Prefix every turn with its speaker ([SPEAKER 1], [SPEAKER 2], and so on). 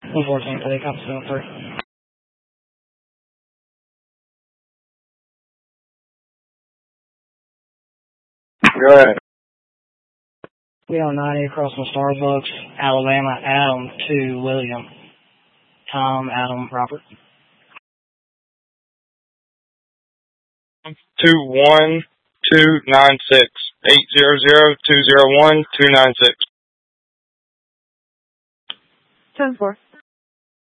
[SPEAKER 1] 114 for the cop 73.
[SPEAKER 2] Go ahead.
[SPEAKER 1] We on 90 across from Starbucks, Alabama, Adam to William. Tom, Adam, Robert.
[SPEAKER 2] 21296 800-201-296.
[SPEAKER 3] 10-4.